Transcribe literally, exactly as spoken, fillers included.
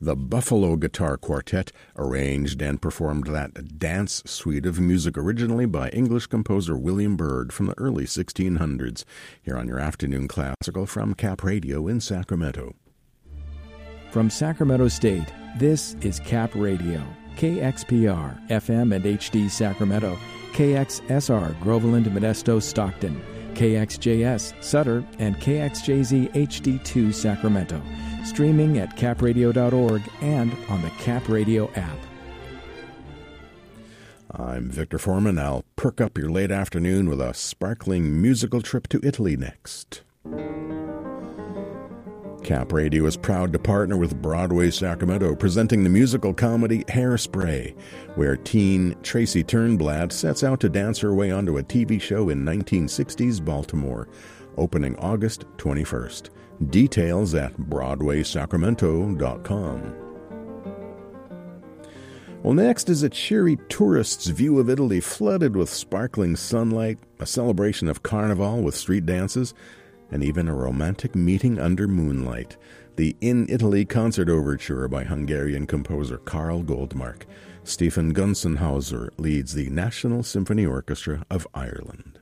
The Buffalo Guitar Quartet arranged and performed that dance suite of music originally by English composer William Byrd from the early sixteen hundreds, here on your afternoon classical from Cap Radio in Sacramento. From Sacramento State, this is Cap Radio, K X P R, F M and H D Sacramento, K X S R, Groveland, Modesto, Stockton, K X J S, Sutter, and K X J Z H D two, Sacramento. Streaming at cap radio dot org and on the Cap Radio app. I'm Victor Foreman. I'll perk up your late afternoon with a sparkling musical trip to Italy next. Cap Radio is proud to partner with Broadway Sacramento, presenting the musical comedy Hairspray, where teen Tracy Turnblad sets out to dance her way onto a T V show in nineteen sixties Baltimore, opening August twenty-first. Details at broadway sacramento dot com. Well, next is a cheery tourist's view of Italy, flooded with sparkling sunlight, a celebration of Carnival with street dances, and even a romantic meeting under moonlight. The In Italy Concert Overture by Hungarian composer Karl Goldmark. Stephen Gunsenhauser leads the National Symphony Orchestra of Ireland.